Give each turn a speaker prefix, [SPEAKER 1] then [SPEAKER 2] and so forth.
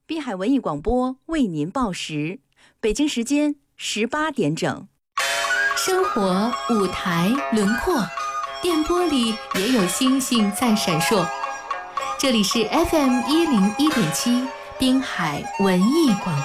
[SPEAKER 1] 滨海文艺广播为您报时，北京时间18点整。
[SPEAKER 2] 生活舞台轮廓，电波里也有星星在闪烁。这里是 FM101.7 滨海文艺广